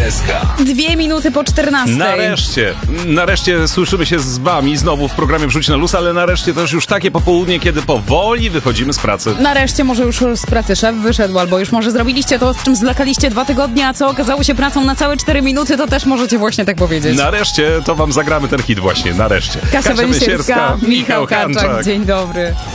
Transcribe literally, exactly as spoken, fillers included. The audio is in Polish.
S K. Dwie minuty po czternastej. Nareszcie, nareszcie słyszymy się z wami znowu w programie Wrzuć na luz, ale nareszcie też już takie popołudnie, kiedy powoli wychodzimy z pracy. Nareszcie może już z pracy szef wyszedł, albo już może zrobiliście to, z czym zlekaliście dwa tygodnie, a co okazało się pracą na całe cztery minuty, to też możecie właśnie tak powiedzieć. Nareszcie to wam zagramy ten hit właśnie, nareszcie. Kasia Węsierska, Michał Karczak, dzień dobry.